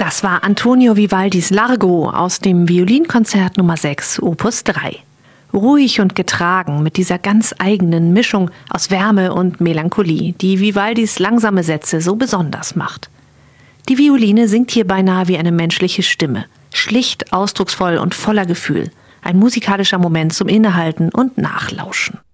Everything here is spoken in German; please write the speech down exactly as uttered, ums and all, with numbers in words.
Das war Antonio Vivaldis Largo aus dem Violinkonzert Nummer sechs, Opus drei. Ruhig und getragen mit dieser ganz eigenen Mischung aus Wärme und Melancholie, die Vivaldis langsame Sätze so besonders macht. Die Violine singt hier beinahe wie eine menschliche Stimme, schlicht, ausdrucksvoll und voller Gefühl. Ein musikalischer Moment zum Innehalten und Nachlauschen.